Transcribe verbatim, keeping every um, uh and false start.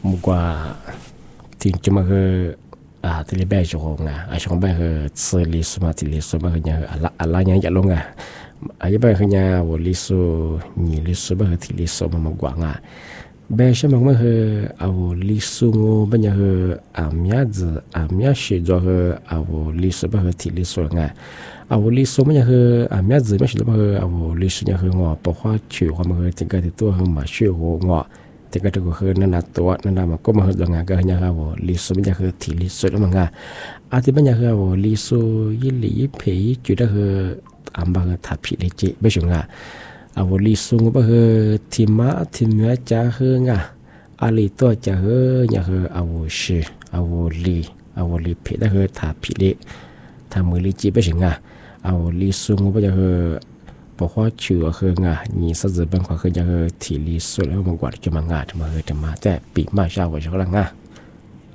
một quả thì chúng mà cái à thì bây giờ không à à trong bây giờ xử lý số mà thì lý số bây giờ à la à la nhảy chạy luôn à à bây giờ nhà vô lý số nhị lý số bây giờ thì lý số mà một quả à bây giờ mà bây giờ à vô lý số bây giờ à mía gì à mía sẽ cho à vô lý số bây giờ thì lý số à à vô lý số bây giờ à mía gì bây giờ bây giờ à vô lý số bây giờ ngõ bảo hoa chịu hoa bây giờ thì cái thì tôi hơn mà chịu ngõ thì cái đóคือนั่นน่ะตัวนั่นน่ะมันก็มาจากงานก็เนี่ยครับว่าลิสุมันจะคือที่ลิสุแล้วมันก็อาทิตย์มันจะคือว่าลิสุยี่หลี่เพย์จุดก็คืออันบางทับผิดเลยจีไม่ใช่งาอ่ะว่าลิสุก็คือที่มาที่เมื่อจะคืองาอาลีตัวจะคือเนี่ยคืออาวุธอาวุธลีอาวุธลีเพย์ก็คือทับผิดเลยทำมือลีจีไม่ใช่งาอาวุธลิสุก็จะคือบอกว่าชื่อคืองานี่สัจจะเป็นความคือจะคือที่ลิสุแล้วมันกว่าจะมางาจะมาคือจะมาแต่ปีมาเช้าว่าจะกำลังงา